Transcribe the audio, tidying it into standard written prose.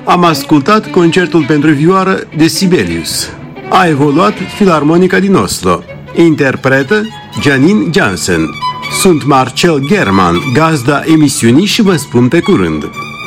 Am ascultat concertul pentru vioară de Sibelius. A evoluat Filarmonica din Oslo. Interpretă Janine Jansen. Sunt Marcel German, gazda emisiunii și vă spun pe curând.